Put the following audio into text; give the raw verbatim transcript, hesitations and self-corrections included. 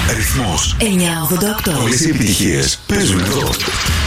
Ρυθμός εννιακόσια ογδόντα οκτώ. Όλες οι επιτυχίες παίζουν εδώ.